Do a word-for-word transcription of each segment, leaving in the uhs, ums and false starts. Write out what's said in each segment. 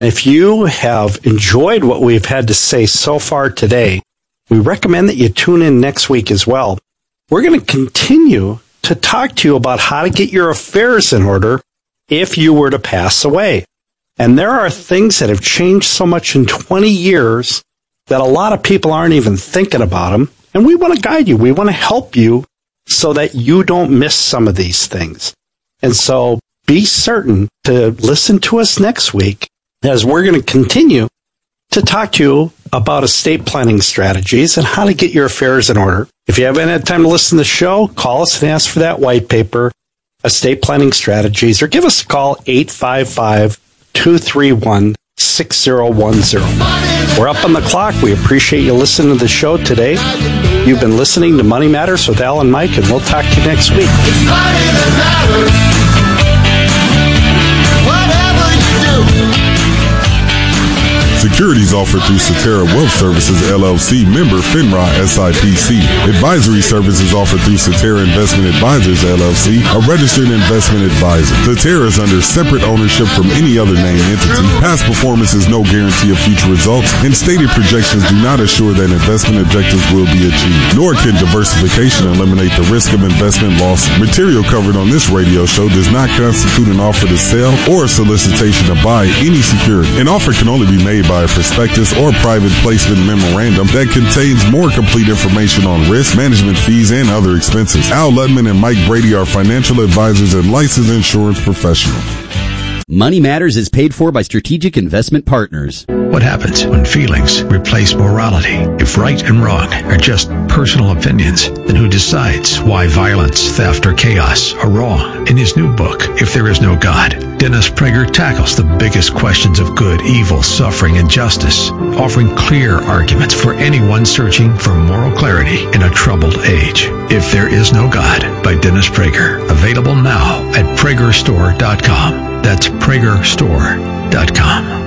If you have enjoyed what we've had to say so far today, we recommend that you tune in next week as well. We're going to continue to talk to you about how to get your affairs in order if you were to pass away. And there are things that have changed so much in twenty years that a lot of people aren't even thinking about them. And we want to guide you. We want to help you so that you don't miss some of these things. And so be certain to listen to us next week as we're going to continue to talk to you about estate planning strategies and how to get your affairs in order. If you haven't had time to listen to the show, call us and ask for that white paper, Estate Planning Strategies, or give us a call, eight five five, two three one, six zero one zero. We're up on the clock. We appreciate you listening to the show today. You've been listening to Money Matters with Al and Mike, and we'll talk to you next week. It's money that matters. Whatever you do. Securities offered through Cetera Wealth Services, L L C, member FINRA S I P C. Advisory services offered through Cetera Investment Advisors, L L C, a registered investment advisor. Cetera is under separate ownership from any other named entity. Past performance is no guarantee of future results, and stated projections do not assure that investment objectives will be achieved. Nor can diversification eliminate the risk of investment loss. Material covered on this radio show does not constitute an offer to sell or a solicitation to buy any security. An offer can only be made by a prospectus or private placement memorandum that contains more complete information on risk, management fees, and other expenses. Al Lutman and Mike Brady are financial advisors and licensed insurance professionals. Money Matters is paid for by Strategic Investment Partners. What happens when feelings replace morality? If right and wrong are just personal opinions, then who decides why violence, theft, or chaos are wrong? In his new book, If There Is No God, Dennis Prager tackles the biggest questions of good, evil, suffering, and justice, offering clear arguments for anyone searching for moral clarity in a troubled age. If There Is No God by Dennis Prager. Available now at Prager Store dot com. That's Prager Store dot com.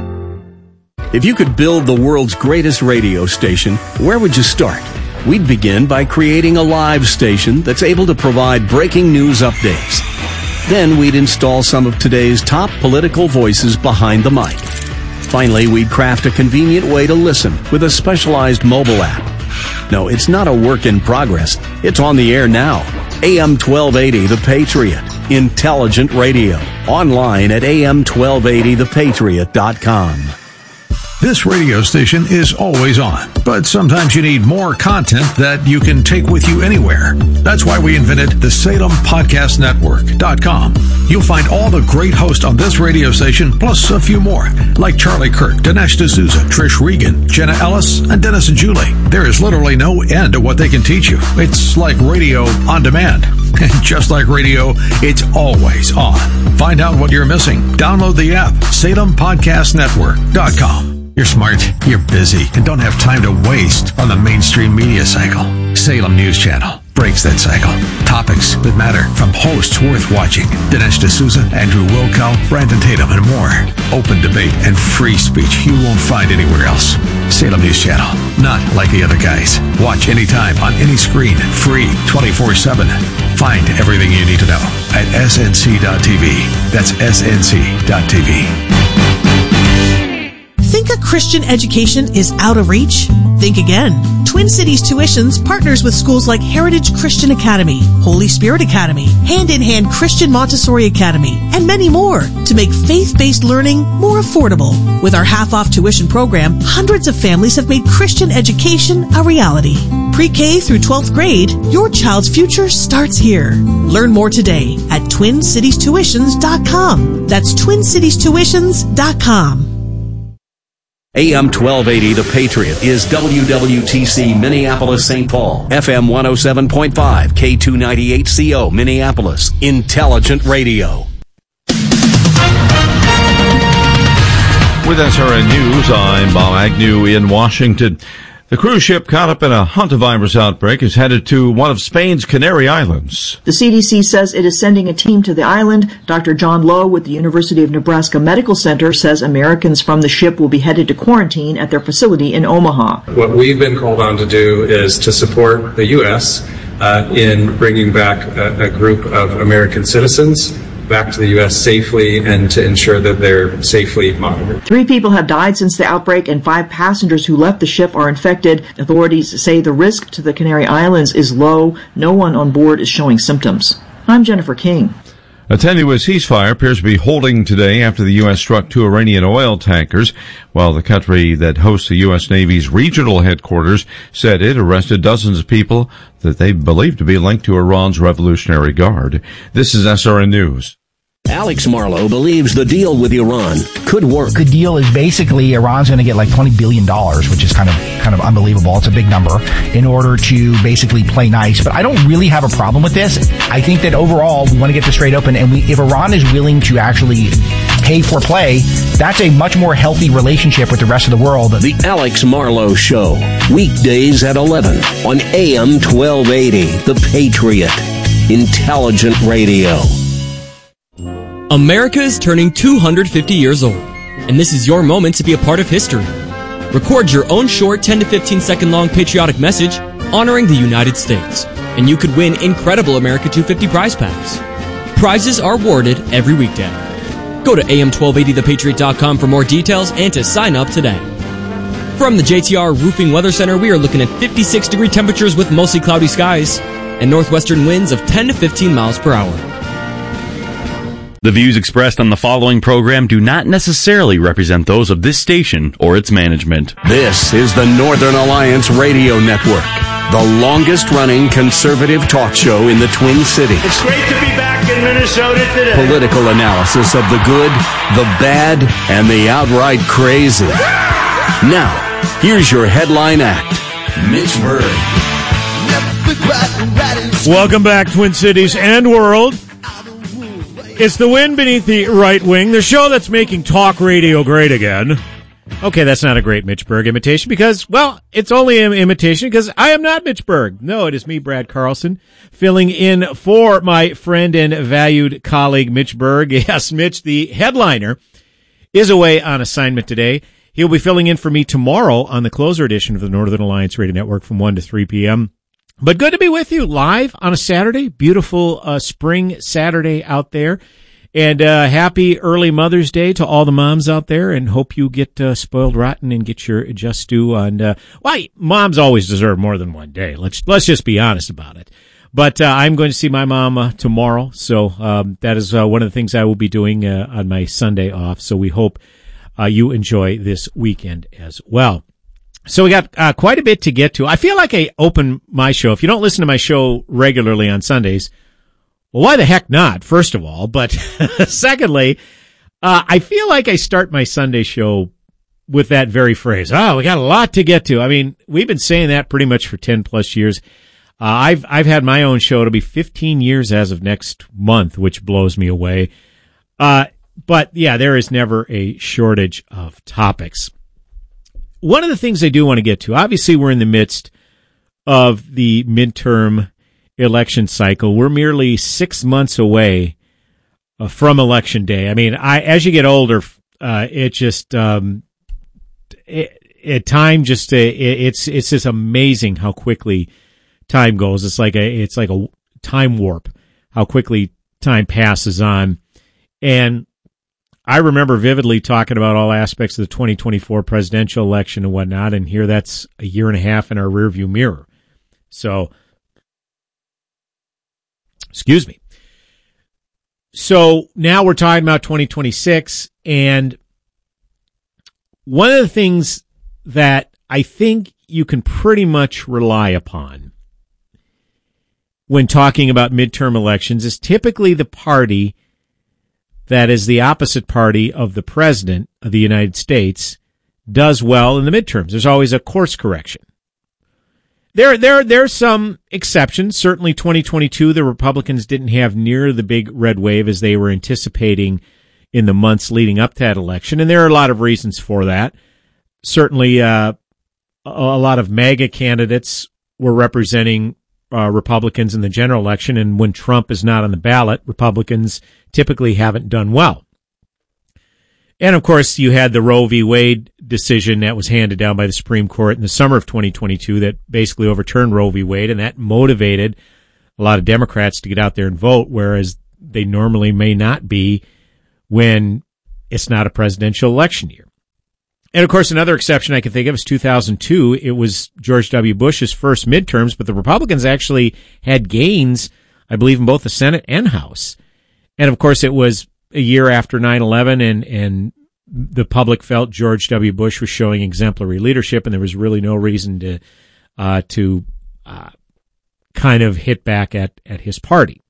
If you could build the world's greatest radio station, where would you start? We'd begin by creating a live station that's able to provide breaking news updates. Then we'd install some of today's top political voices behind the mic. Finally, we'd craft a convenient way to listen with a specialized mobile app. No, it's not a work in progress. It's on the air now. A M twelve eighty The Patriot. Intelligent radio. Online at A M twelve eighty the patriot dot com. This radio station is always on, but sometimes you need more content that you can take with you anywhere. That's why we invented the Salem Podcast Network dot com. You'll find all the great hosts on this radio station, plus a few more, like Charlie Kirk, Dinesh D'Souza, Trish Regan, Jenna Ellis, and Dennis and Julie. There is literally no end to what they can teach you. It's like radio on demand. And just like radio, it's always on. Find out what you're missing. Download the app, Salem Podcast Network dot com. You're smart, you're busy, and don't have time to waste on the mainstream media cycle. Salem News Channel breaks that cycle. Topics that matter from hosts worth watching. Dinesh D'Souza, Andrew Wilkow, Brandon Tatum, and more. Open debate and free speech you won't find anywhere else. Salem News Channel. Not like the other guys. Watch anytime on any screen. Free twenty-four seven. Find everything you need to know at S N C dot T V. That's S N C dot T V. Think a Christian education is out of reach? Think again. Twin Cities Tuitions partners with schools like Heritage Christian Academy, Holy Spirit Academy, Hand in Hand Christian Montessori Academy, and many more to make faith-based learning more affordable. With our half-off tuition program, hundreds of families have made Christian education a reality. Pre-K through twelfth grade, your child's future starts here. Learn more today at twin cities tuitions dot com. That's twin cities tuitions dot com. A M twelve eighty The Patriot is W W T C Minneapolis Saint Paul, F M one oh seven point five, K two ninety-eight C O Minneapolis, Intelligent Radio. With S R N News, I'm Bob Agnew in Washington. The cruise ship caught up in a hantavirus outbreak is headed to one of Spain's Canary Islands. The C D C says it is sending a team to the island. Doctor John Lowe with the University of Nebraska Medical Center says Americans from the ship will be headed to quarantine at their facility in Omaha. What we've been called on to do is to support the U S uh, in bringing back a, a group of American citizens back to the U S safely and to ensure that they're safely monitored. Three people have died since the outbreak, and five passengers who left the ship are infected. Authorities say the risk to the Canary Islands is low. No one on board is showing symptoms. I'm Jennifer King. A tenuous ceasefire appears to be holding today after the U S struck two Iranian oil tankers, while the country that hosts the U S Navy's regional headquarters said it arrested dozens of people that they believe to be linked to Iran's Revolutionary Guard. This is S R N News. Alex Marlow believes the deal with Iran could work. The deal is basically Iran's going to get like twenty billion dollars, which is kind of kind of unbelievable. It's a big number in order to basically play nice. But I don't really have a problem with this. I think that overall we want to get this trade open, and we, if Iran is willing to actually pay for play, that's a much more healthy relationship with the rest of the world. The Alex Marlow Show, weekdays at eleven on A M twelve eighty, The Patriot. Intelligent radio. America is turning two hundred fifty years old, and this is your moment to be a part of history. Record your own short ten to fifteen second long patriotic message honoring the United States, and you could win incredible America two fifty prize packs. Prizes are awarded every weekday. Go to A M twelve eighty the patriot dot com for more details and to sign up today. From the J T R Roofing Weather Center, we are looking at fifty-six degree temperatures with mostly cloudy skies and northwestern winds of ten to fifteen miles per hour. The views expressed on the following program do not necessarily represent those of this station or its management. This is the Northern Alliance Radio Network, the longest-running conservative talk show in the Twin Cities. It's great to be back in Minnesota today. Political analysis of the good, the bad, and the outright crazy. Now, here's your headline act, Mitch Berg. Welcome back, Twin Cities and world. It's the wind beneath the right wing, the show that's making talk radio great again. Okay, that's not a great Mitch Berg imitation because, well, it's only an imitation because I am not Mitch Berg. No, it is me, Brad Carlson, filling in for my friend and valued colleague, Mitch Berg. Yes, Mitch, the headliner, is away on assignment today. He'll be filling in for me tomorrow on the closer edition of the Northern Alliance Radio Network from one to three p.m. But good to be with you live on a Saturday. Beautiful uh, spring Saturday out there. And uh happy early Mother's Day to all the moms out there, and hope you get uh, spoiled rotten and get your just due on uh why moms always deserve more than one day. Let's let's just be honest about it. But uh, I'm going to see my mom uh, tomorrow, so um that is uh, one of the things I will be doing uh, on my Sunday off. So we hope uh you enjoy this weekend as well. So we got uh, quite a bit to get to. I feel like I open my show. If you don't listen to my show regularly on Sundays, well, why the heck not, first of all? But secondly, uh, I feel like I start my Sunday show with that very phrase. Oh, we got a lot to get to. I mean, we've been saying that pretty much for ten plus years. Uh, I've, I've had my own show. It'll be fifteen years as of next month, which blows me away. Uh, but yeah, there is never a shortage of topics. One of the things I do want to get to, obviously we're in the midst of the midterm election cycle. We're merely six months away uh, from election day. I mean, I, as you get older, uh, it just, um, it, it time just, uh, it, it's, it's just amazing how quickly time goes. It's like a, it's like a time warp, how quickly time passes on. And I remember vividly talking about all aspects of the twenty twenty-four presidential election and whatnot, and here that's a year and a half in our rearview mirror. So, excuse me. So now we're talking about twenty twenty-six, and one of the things that I think you can pretty much rely upon when talking about midterm elections is typically the party that is the opposite party of the president of the United States does well in the midterms. There's always a course correction. There, there, there's some exceptions. Certainly twenty twenty-two, the Republicans didn't have near the big red wave as they were anticipating in the months leading up to that election. And there are a lot of reasons for that. Certainly, uh, a lot of MAGA candidates were representing uh, Republicans in the general election. And when Trump is not on the ballot, Republicans typically haven't done well. And of course, you had the Roe v. Wade decision that was handed down by the Supreme Court in the summer of twenty twenty-two that basically overturned Roe v. Wade, and that motivated a lot of Democrats to get out there and vote, whereas they normally may not be when it's not a presidential election year. And, of course, another exception I can think of is two thousand two. It was George W. Bush's first midterms, but the Republicans actually had gains, I believe, in both the Senate and House. And, of course, it was a year after nine eleven, and, and the public felt George W. Bush was showing exemplary leadership, and there was really no reason to uh, to uh, kind of hit back at, at his party.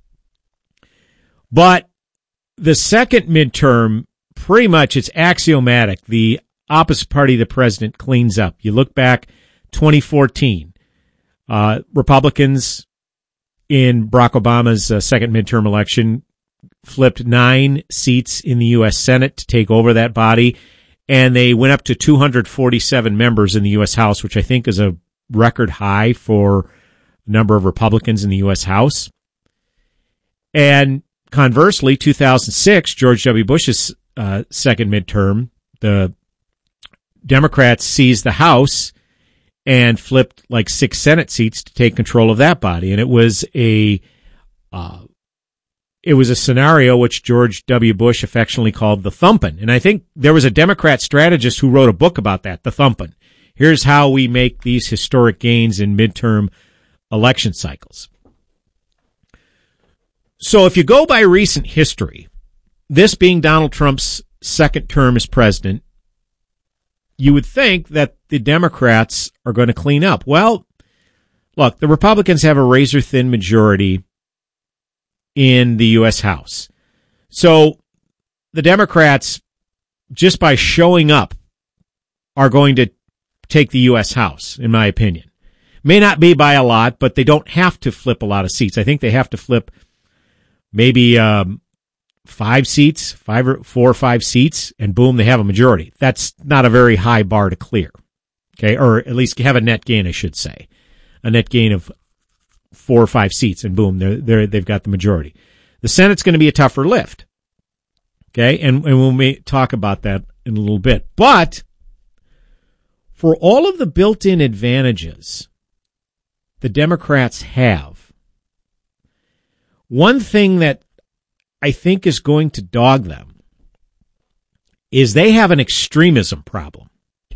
But the second midterm, pretty much it's axiomatic. The opposite party of the president cleans up. You look back twenty fourteen, uh, Republicans in Barack Obama's uh, second midterm election flipped nine seats in the U S Senate to take over that body, and they went up to two hundred forty-seven members in the U S House, which I think is a record high for the number of Republicans in the U S House. And conversely, two thousand six, George W. Bush's uh, second midterm, the Democrats seized the House and flipped like six Senate seats to take control of that body. And it was a uh, it was a scenario which George W. Bush affectionately called the thumpin'. And I think there was a Democrat strategist who wrote a book about that, the thumpin'. Here's how we make these historic gains in midterm election cycles. So if you go by recent history, this being Donald Trump's second term as president, you would think that the Democrats are going to clean up. Well, look, the Republicans have a razor-thin majority in the U S House. So the Democrats, just by showing up, are going to take the U S House, in my opinion. May not be by a lot, but they don't have to flip a lot of seats. I think they have to flip maybe um, five seats, five or four or five seats, and boom, they have a majority. That's not a very high bar to clear. Okay, or at least have a net gain, I should say, a net gain of four or five seats, and boom, they're, they're, they've got the majority. The Senate's going to be a tougher lift. Okay, and, and we'll may talk about that in a little bit. But for all of the built-in advantages the Democrats have, one thing that I think is going to dog them is they have an extremism problem.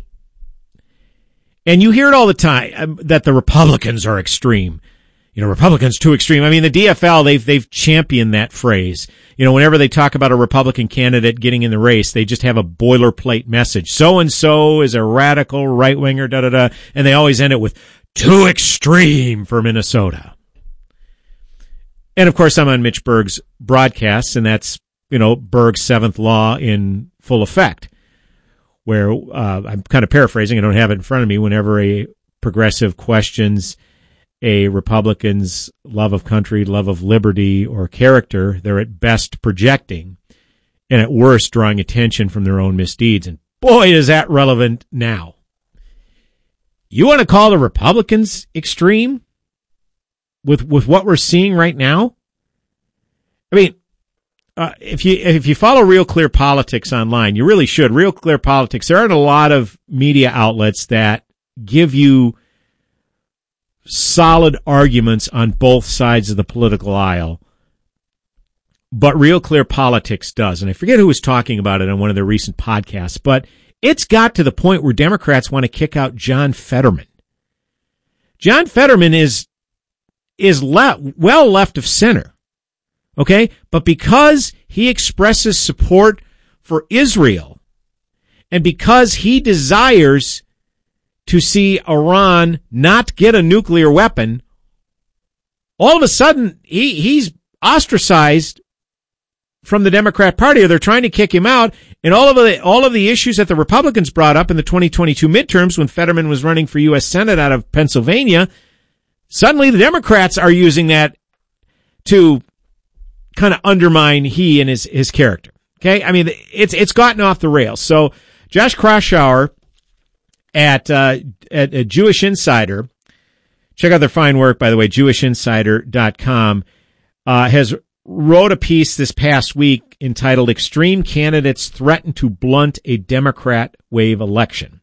And you hear it all the time um, that the Republicans are extreme. You know, Republicans too extreme. I mean, the D F L, they've, they've championed that phrase. You know, whenever they talk about a Republican candidate getting in the race, they just have a boilerplate message. So-and-so is a radical right-winger, da-da-da. And they always end it with too extreme for Minnesota. And of course, I'm on Mitch Berg's broadcasts, and that's, you know, Berg's seventh law in full effect, where uh, I'm kind of paraphrasing. I don't have it in front of me. Whenever a progressive questions a Republican's love of country, love of liberty, or character, they're at best projecting, and at worst drawing attention from their own misdeeds. And boy, is that relevant now. You want to call the Republicans extreme with with what we're seeing right now? I mean, uh, if you if you follow Real Clear Politics online, you really should. Real Clear Politics, there aren't a lot of media outlets that give you solid arguments on both sides of the political aisle, but Real Clear Politics does. And I forget who was talking about it on one of their recent podcasts, but it's got to the point where Democrats want to kick out John Fetterman. John Fetterman is is le- well left of center, okay? But because he expresses support for Israel, and because he desires to see Iran not get a nuclear weapon, all of a sudden he he's ostracized from the Democrat Party, or they're trying to kick him out. And all of the all of the issues that the Republicans brought up in the twenty twenty-two midterms when Fetterman was running for U S Senate out of Pennsylvania, suddenly the Democrats are using that to kind of undermine he and his his character. Okay, I mean, it's it's gotten off the rails. So Josh Kraushaar at uh, at, at Jewish Insider, check out their fine work, by the way, jewish insider dot com, uh, has wrote a piece this past week entitled "Extreme Candidates Threaten to Blunt a Democrat Wave Election."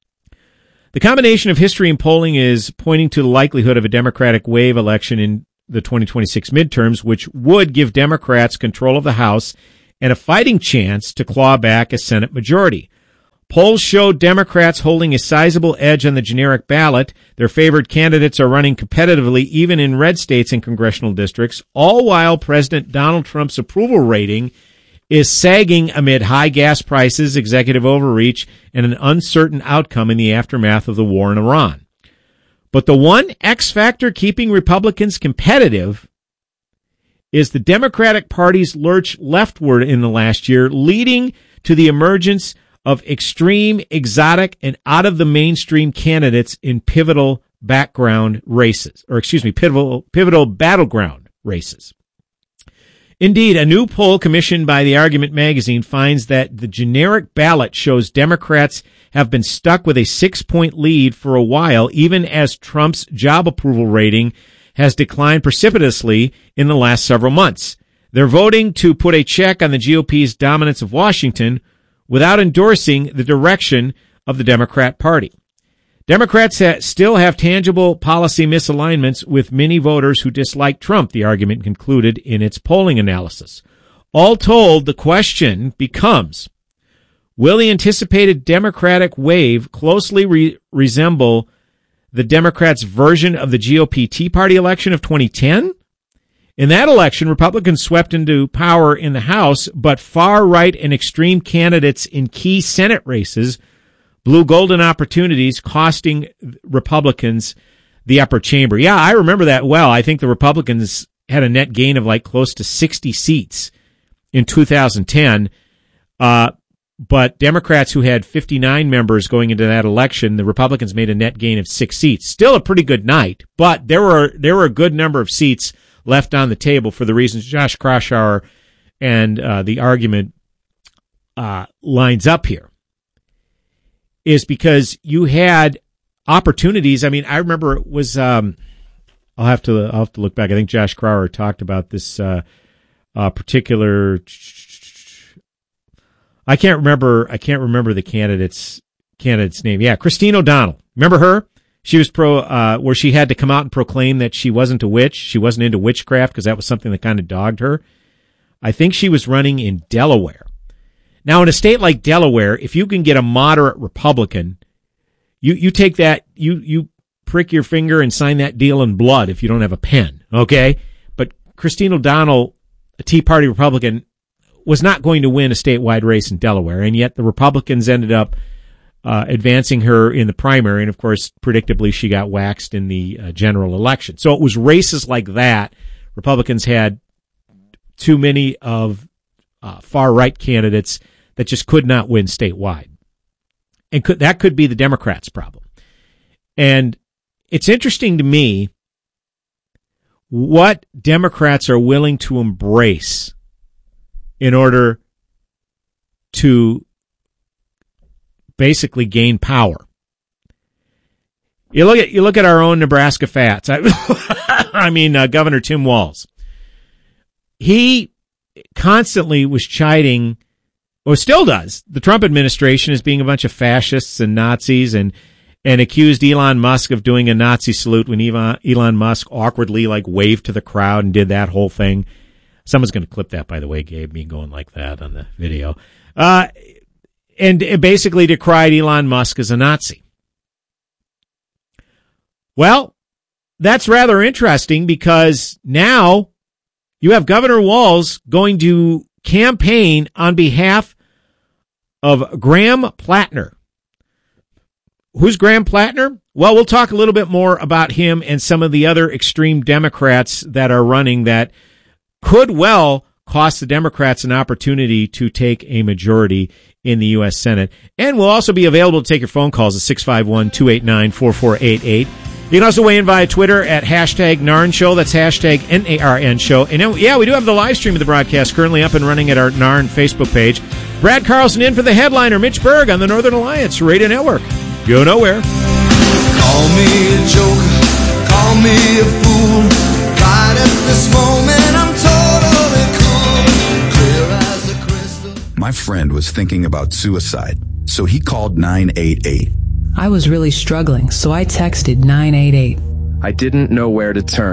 The combination of history and polling is pointing to the likelihood of a Democratic wave election in the twenty twenty-six midterms, which would give Democrats control of the House and a fighting chance to claw back a Senate majority. Polls showed Democrats holding a sizable edge on the generic ballot. Their favored candidates are running competitively even in red states and congressional districts, all while President Donald Trump's approval rating is sagging amid high gas prices, executive overreach, and an uncertain outcome in the aftermath of the war in Iran. But the one X factor keeping Republicans competitive is the Democratic Party's lurch leftward in the last year, leading to the emergence of extreme, exotic, and out-of-the-mainstream candidates in pivotal background races, or excuse me, pivotal, pivotal battleground races. Indeed, a new poll commissioned by The Argument magazine finds that the generic ballot shows Democrats have been stuck with a six-point lead for a while, even as Trump's job approval rating has declined precipitously in the last several months. They're voting to put a check on the G O P's dominance of Washington without endorsing the direction of the Democrat Party. Democrats ha- still have tangible policy misalignments with many voters who dislike Trump, The Argument concluded in its polling analysis. All told, the question becomes, will the anticipated Democratic wave closely re- resemble the Democrats' version of the G O P Tea Party election of twenty ten? In that election, Republicans swept into power in the House, but far-right and extreme candidates in key Senate races blew golden opportunities, costing Republicans the upper chamber. Yeah, I remember that well. I think the Republicans had a net gain of like close to sixty seats in two thousand ten, uh, but Democrats who had fifty-nine members going into that election, the Republicans made a net gain of six seats. Still a pretty good night, but there were there were a good number of seats left on the table for the reasons Josh Kraushaar and uh, The Argument uh, lines up here, is because you had opportunities. I mean, I remember it was, um, I'll have to, I'll have to look back. I think Josh Kraushaar talked about this uh, uh, particular, I can't remember, I can't remember the candidate's, candidate's name. Yeah, Christine O'Donnell. Remember her? She was pro, uh, where she had to come out and proclaim that she wasn't a witch. She wasn't into witchcraft because that was something that kind of dogged her. I think she was running in Delaware. Now, in a state like Delaware, if you can get a moderate Republican, you, you take that, you, you prick your finger and sign that deal in blood if you don't have a pen, okay? But Christine O'Donnell, a Tea Party Republican, was not going to win a statewide race in Delaware, and yet the Republicans ended up Uh, advancing her in the primary, and of course, predictably, she got waxed in the uh, general election. So it was races like that. Republicans had too many of uh, far-right candidates that just could not win statewide. And could, that could be the Democrats' problem. And it's interesting to me what Democrats are willing to embrace in order to basically gain power. You look at you look at our own Nebraska Fats. I, I mean, uh, Governor Tim Walz. He constantly was chiding, or still does, the Trump administration as being a bunch of fascists and Nazis, and and accused Elon Musk of doing a Nazi salute when Elon, Elon Musk awkwardly like waved to the crowd and did that whole thing. Someone's going to clip that, by the way, Gabe, me going like that on the video. Uh, and it basically decried Elon Musk as a Nazi. Well, that's rather interesting because now you have Governor Walz going to campaign on behalf of Graham Plattner. Who's Graham Plattner? Well, we'll talk a little bit more about him and some of the other extreme Democrats that are running that could well cost the Democrats an opportunity to take a majority in the U S Senate. And we'll also be available to take your phone calls at six five one, two eight nine, four four eight eight. You can also weigh in via Twitter at hashtag Narn Show. That's hashtag N A R N Show. And then, yeah, we do have the live stream of the broadcast currently up and running at our Narn Facebook page. Brad Carlson in for the headliner, Mitch Berg on the Northern Alliance Radio Network. Go nowhere. Call me a joker, call me a fool. Right at this moment, I'm totally cool. Clear as a crystal. My friend was thinking about suicide, so he called nine eight eight. I was really struggling, so I texted nine eight eight. I didn't know where to turn,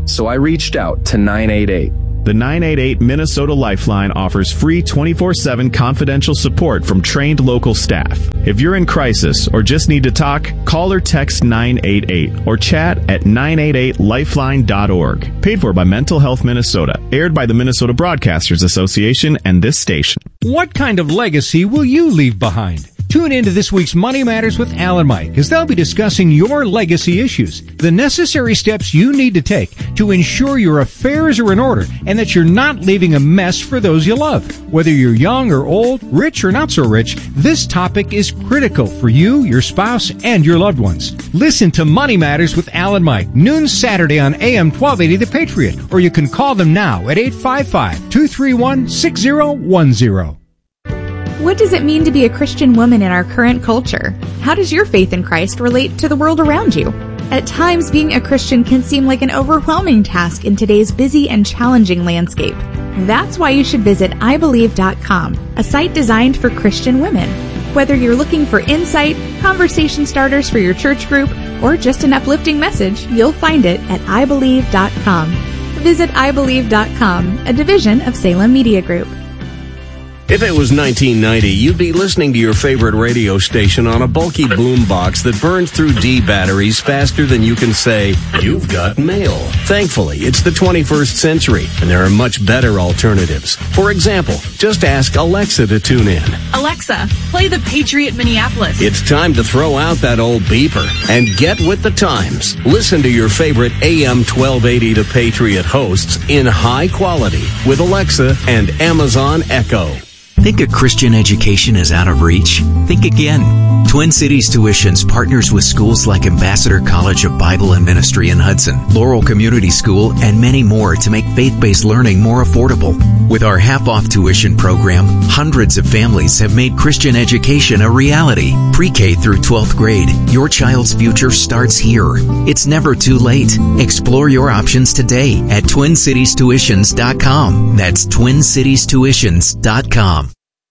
So I reached out to nine eight eight. The nine eight eight Minnesota Lifeline offers free twenty-four seven confidential support from trained local staff. If you're in crisis or just need to talk, call or text nine eight eight or chat at nine eight eight lifeline dot org. Paid for by Mental Health Minnesota. Aired by the Minnesota Broadcasters Association and this station. What kind of legacy will you leave behind? Tune in to this week's Money Matters with Al and Mike, as they'll be discussing your legacy issues, the necessary steps you need to take to ensure your affairs are in order and that you're not leaving a mess for those you love. Whether you're young or old, rich or not so rich, this topic is critical for you, your spouse, and your loved ones. Listen to Money Matters with Al and Mike, noon Saturday on A M twelve eighty The Patriot, or you can call them now at eight five five, two three one, six zero one zero. What does it mean to be a Christian woman in our current culture? How does your faith in Christ relate to the world around you? At times, being a Christian can seem like an overwhelming task in today's busy and challenging landscape. That's why you should visit I believe dot com, a site designed for Christian women. Whether you're looking for insight, conversation starters for your church group, or just an uplifting message, you'll find it at I believe dot com. Visit I believe dot com, a division of Salem Media Group. If it was nineteen ninety, you'd be listening to your favorite radio station on a bulky boombox that burns through D batteries faster than you can say, "You've got mail." Thankfully, it's the twenty-first century, and there are much better alternatives. For example, just ask Alexa to tune in. Alexa, play the Patriot Minneapolis. It's time to throw out that old beeper and get with the times. Listen to your favorite A M twelve eighty The Patriot hosts in high quality with Alexa and Amazon Echo. Think a Christian education is out of reach? Think again. Twin Cities Tuitions partners with schools like Ambassador College of Bible and Ministry in Hudson, Laurel Community School, and many more to make faith-based learning more affordable. With our half-off tuition program, hundreds of families have made Christian education a reality. Pre-K through twelfth grade, your child's future starts here. It's never too late. Explore your options today at twin cities tuitions dot com. That's twin cities tuitions dot com.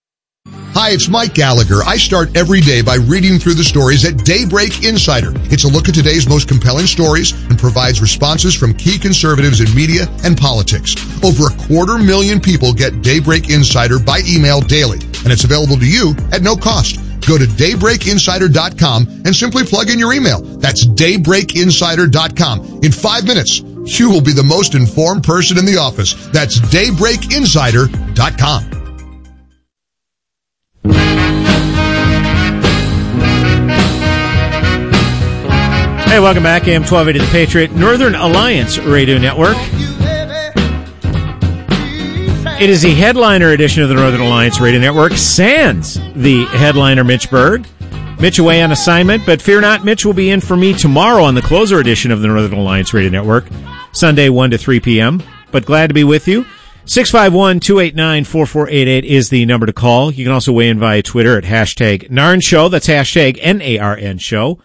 Hi, it's Mike Gallagher. I start every day by reading through the stories at Daybreak Insider. It's a look at today's most compelling stories and provides responses from key conservatives in media and politics. Over a quarter million people get Daybreak Insider by email daily, and it's available to you at no cost. Go to daybreak insider dot com and simply plug in your email. That's daybreak insider dot com. In five minutes, you will be the most informed person in the office. That's daybreak insider dot com. Hey, welcome back. A M twelve eighty The Patriot, Northern Alliance Radio Network. It is the headliner edition of the Northern Alliance Radio Network, sans the headliner Mitch Berg. Mitch away on assignment, but fear not, Mitch will be in for me tomorrow on the closer edition of the Northern Alliance Radio Network, Sunday one to three p.m. But glad to be with you. six five one, two eight nine, four four eight eight is the number to call. You can also weigh in via Twitter at hashtag Narn Show. That's hashtag N A R N Show.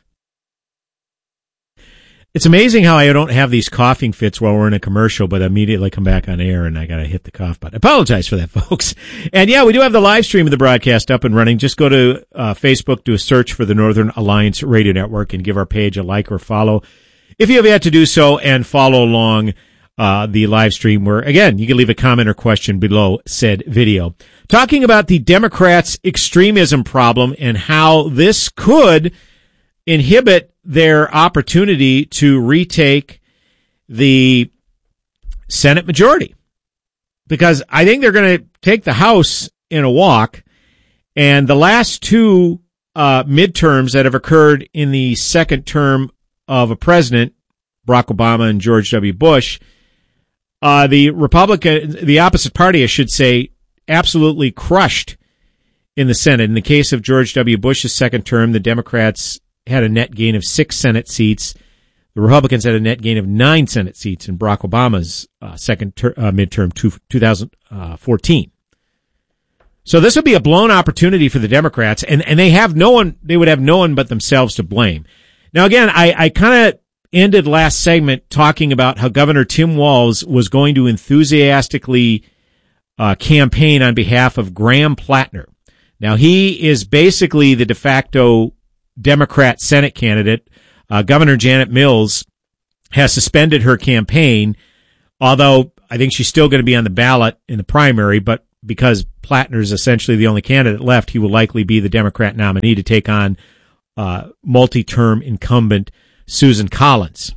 It's amazing how I don't have these coughing fits while we're in a commercial, but immediately come back on air and I gotta hit the cough button. I apologize for that, folks. And yeah, we do have the live stream of the broadcast up and running. Just go to uh, Facebook, do a search for the Northern Alliance Radio Network, and give our page a like or follow if you have yet to do so, and follow along uh the live stream where, again, you can leave a comment or question below said video. Talking about the Democrats' extremism problem and how this could inhibit their opportunity to retake the Senate majority. Because I think they're going to take the House in a walk, and the last two uh midterms that have occurred in the second term of a president, Barack Obama and George W. Bush, uh the Republican, the opposite party, I should say, absolutely crushed in the Senate. In the case of George W. Bush's second term, the Democrats had a net gain of six Senate seats. The Republicans had a net gain of nine Senate seats in Barack Obama's uh, second ter- uh, midterm, two, twenty fourteen. So this would be a blown opportunity for the Democrats, and, and they have no one, they would have no one but themselves to blame. Now, again, I, I kind of ended last segment talking about how Governor Tim Walz was going to enthusiastically uh, campaign on behalf of Graham Plattner. Now, he is basically the de facto Democrat Senate candidate. Uh, Governor Janet Mills has suspended her campaign, although I think she's still going to be on the ballot in the primary, but because Plattner is essentially the only candidate left, he will likely be the Democrat nominee to take on uh, multi-term incumbent Susan Collins.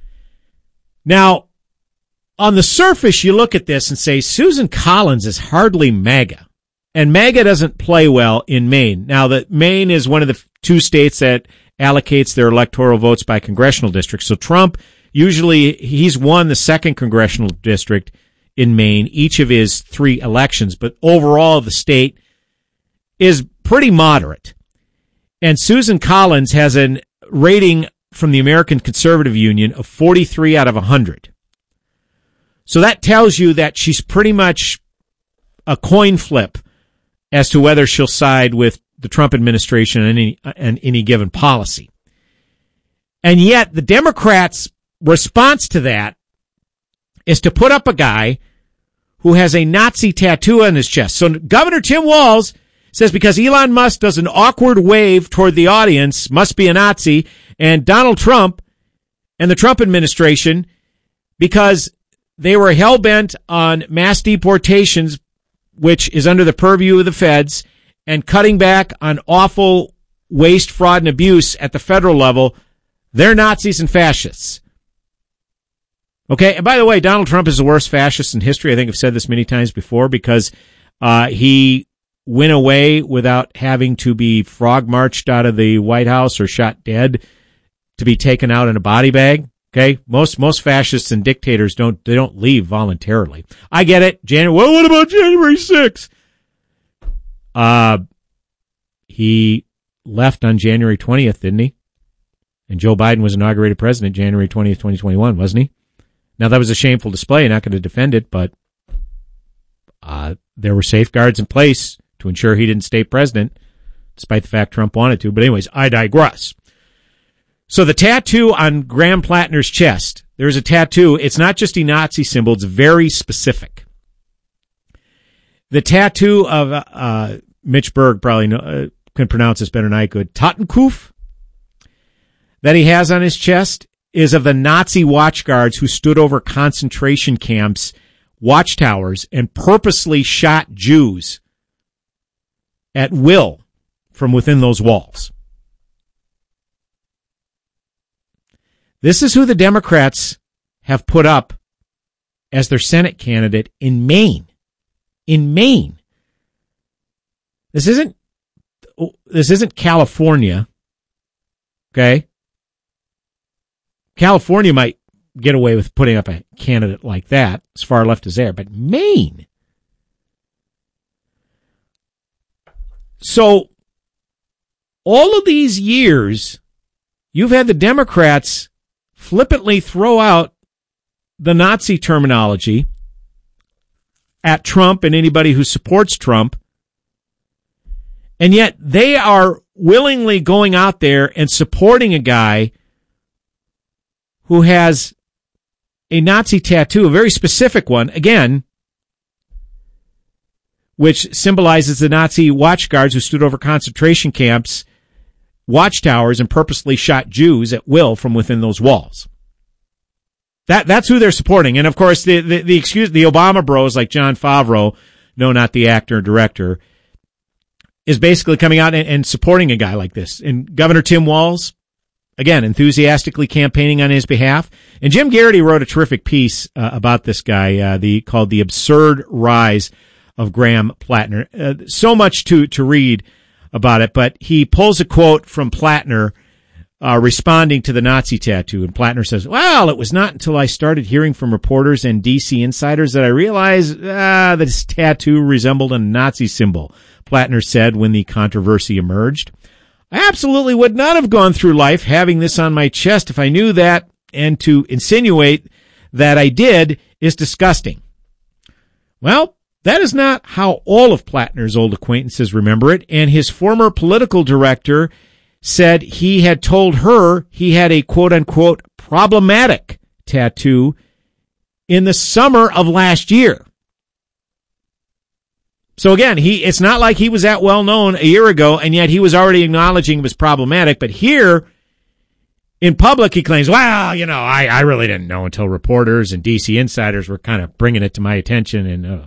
Now, on the surface, you look at this and say, Susan Collins is hardly MAGA. And MAGA doesn't play well in Maine. Now, the Maine is one of the two states that allocates their electoral votes by congressional districts. So Trump, usually, he's won the second congressional district in Maine, each of his three elections. But overall, the state is pretty moderate. And Susan Collins has a rating from the American Conservative Union of forty-three out of one hundred. So that tells you that she's pretty much a coin flip as to whether she'll side with the Trump administration and any, and any given policy. And yet the Democrats' response to that is to put up a guy who has a Nazi tattoo on his chest. So Governor Tim Walz says because Elon Musk does an awkward wave toward the audience, must be a Nazi, and Donald Trump and the Trump administration, because they were hell-bent on mass deportations, which is under the purview of the feds, and cutting back on awful waste, fraud, and abuse at the federal level, they're Nazis and fascists. Okay, and by the way, Donald Trump is the worst fascist in history. I think I've said this many times before, because uh he went away without having to be frog marched out of the White House or shot dead to be taken out in a body bag. Okay, most most fascists and dictators don't they don't leave voluntarily. I get it. January. Well, what about January sixth? Uh, he left on January twentieth, didn't he? And Joe Biden was inaugurated president January twentieth, twenty twenty-one, wasn't he? Now that was a shameful display. Not going to defend it, but uh, there were safeguards in place to ensure he didn't stay president, despite the fact Trump wanted to. But anyways, I digress. So the tattoo on Graham Plattner's chest, there's a tattoo. It's not just a Nazi symbol. It's very specific. The tattoo of, uh, Mitch Berg probably know, uh, can pronounce this better than I could, Totenkopf, that he has on his chest is of the Nazi watch guards who stood over concentration camps, watchtowers, and purposely shot Jews at will from within those walls. This is who the Democrats have put up as their Senate candidate in Maine. In Maine. This isn't, this isn't California. Okay? California might get away with putting up a candidate like that, as far left as there, but Maine. So, all of these years, you've had the Democrats flippantly throw out the Nazi terminology at Trump and anybody who supports Trump, and yet they are willingly going out there and supporting a guy who has a Nazi tattoo, a very specific one, again, which symbolizes the Nazi watch guards who stood over concentration camps, watchtowers, and purposely shot Jews at will from within those walls. That that's who they're supporting. And of course, the, the, the excuse, the Obama bros like Jon Favreau, no, not the actor or director, is basically coming out and, and supporting a guy like this. And Governor Tim Walz, again, enthusiastically campaigning on his behalf. And Jim Garrity wrote a terrific piece uh, about this guy, uh, the called "The Absurd Rise of Graham Plattner." Uh, so much to to read about it, but he pulls a quote from Plattner uh, responding to the Nazi tattoo, and Plattner says, "Well, it was not until I started hearing from reporters and D C insiders that I realized ah, that his tattoo resembled a Nazi symbol," Plattner said when the controversy emerged. "I absolutely would not have gone through life having this on my chest if I knew that, and to insinuate that I did is disgusting." Well, that is not how all of Plattner's old acquaintances remember it, and his former political director said he had told her he had a quote-unquote problematic tattoo in the summer of last year. So again, he it's not like he was that well known a year ago, and yet he was already acknowledging it was problematic. But here, In public, he claims, well, you know, I, I really didn't know until reporters and D C insiders were kind of bringing it to my attention. And uh.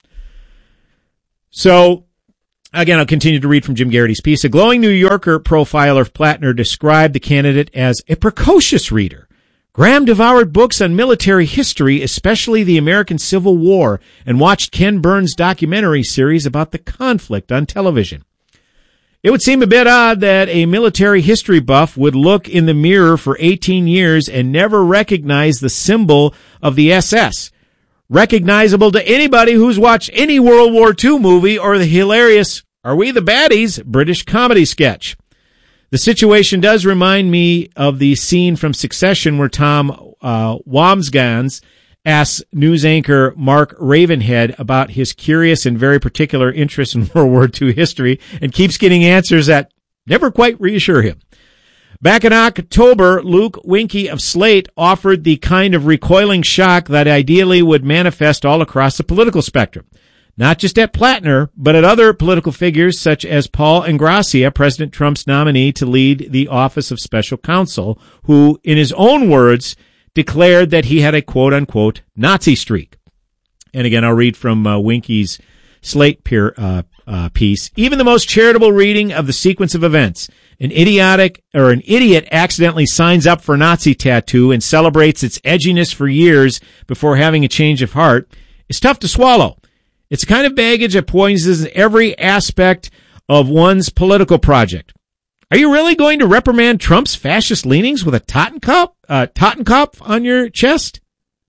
So, again, I'll continue to read from Jim Garrity's piece. A glowing New Yorker profiler of Plattner described the candidate as a precocious reader. Graham devoured books on military history, especially the American Civil War, and watched Ken Burns' documentary series about the conflict on television. It would seem a bit odd that a military history buff would look in the mirror for eighteen years and never recognize the symbol of the S S. Recognizable to anybody who's watched any World War Two movie or the hilarious Are We the Baddies British comedy sketch. The situation does remind me of the scene from Succession where Tom uh, Wambsgans asks news anchor Mark Ravenhead about his curious and very particular interest in World War Two history and keeps getting answers that never quite reassure him. Back in October, Luke Winkie of Slate offered the kind of recoiling shock that ideally would manifest all across the political spectrum. Not just at Plattner, but at other political figures such as Paul Ingrassia, President Trump's nominee to lead the Office of Special Counsel, who, in his own words, declared that he had a quote-unquote Nazi streak. And again, I'll read from uh, Winkie's Slate peer, uh, uh, piece. Even the most charitable reading of the sequence of events, an idiotic or an idiot accidentally signs up for a Nazi tattoo and celebrates its edginess for years before having a change of heart, is tough to swallow. It's a kind of baggage that poisons every aspect of one's political project. Are you really going to reprimand Trump's fascist leanings with a Totenkopf, uh, Totenkopf on your chest?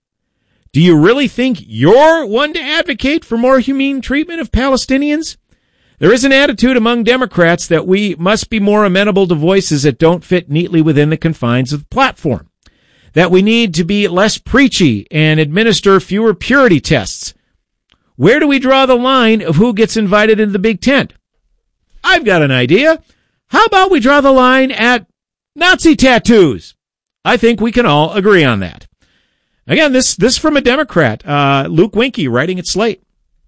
Do you really think you're one to advocate for more humane treatment of Palestinians? There is an attitude among Democrats that we must be more amenable to voices that don't fit neatly within the confines of the platform, that we need to be less preachy and administer fewer purity tests. Where do we draw the line of who gets invited into the big tent? I've got an idea. How about we draw the line at Nazi tattoos? I think we can all agree on that. Again, this this from a Democrat, uh, Luke Winkie, writing at Slate.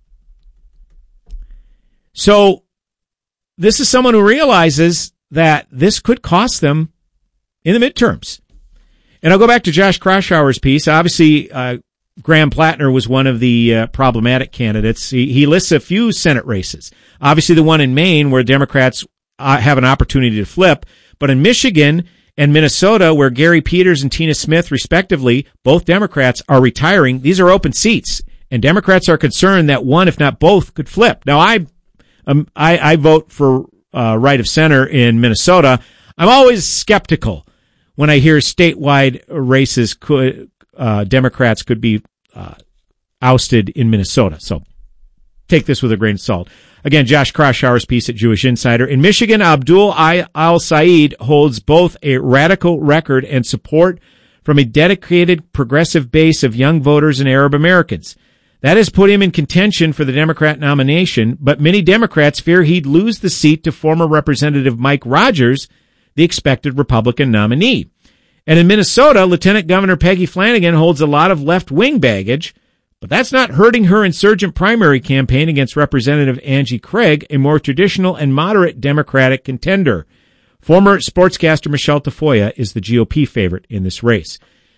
So this is someone who realizes that this could cost them in the midterms. And I'll go back to Josh Kraushaar's piece. Obviously, uh, Graham Plattner was one of the uh, problematic candidates. He, he lists a few Senate races. Obviously, the one in Maine where Democrats uh, have an opportunity to flip. But in Michigan and Minnesota, where Gary Peters and Tina Smith, respectively, both Democrats, are retiring, these are open seats. And Democrats are concerned that one, if not both, could flip. Now, I um, I, I vote for uh, right of center in Minnesota. I'm always skeptical when I hear statewide races could uh, Democrats could be uh, ousted in Minnesota. So take this with a grain of salt. Again, Josh Kraushaar's piece at Jewish Insider. In Michigan, Abdul al-Said holds both a radical record and support from a dedicated progressive base of young voters and Arab Americans. That has put him in contention for the Democrat nomination, but many Democrats fear he'd lose the seat to former Representative Mike Rogers, the expected Republican nominee. And in Minnesota, Lieutenant Governor Peggy Flanagan holds a lot of left-wing baggage, but that's not hurting her insurgent primary campaign against Representative Angie Craig, a more traditional and moderate Democratic contender. Former sportscaster Michelle Tafoya is the G O P favorite in this race.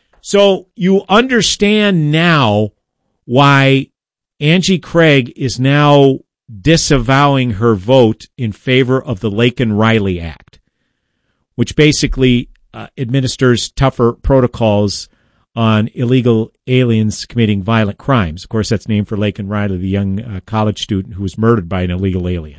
So you understand now why Angie Craig is now disavowing her vote in favor of the Laken-Riley Act, which basically uh, administers tougher protocols on illegal aliens committing violent crimes. Of course, that's named for Laken Riley, the young uh, college student who was murdered by an illegal alien.